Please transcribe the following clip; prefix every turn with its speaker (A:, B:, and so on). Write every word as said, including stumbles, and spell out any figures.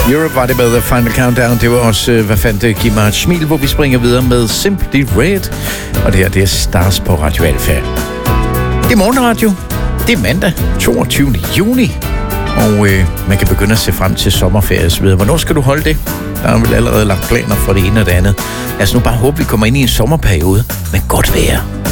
A: Europe var det med The Final Countdown. Det var også, hvad fandt det, giv mig et smil, hvor vi springer videre med Simply Red. Og det her, det er Stars på Radio Alfa. Det er morgenradio. Det er mandag, toogtyvende juni. Og øh, man kan begynde at se frem til sommerferie og så videre. Hvornår skal du holde det? Der er vel allerede lagt planer for det ene og det andet. Lad os nu bare håbe, vi kommer ind i en sommerperiode med godt vejr.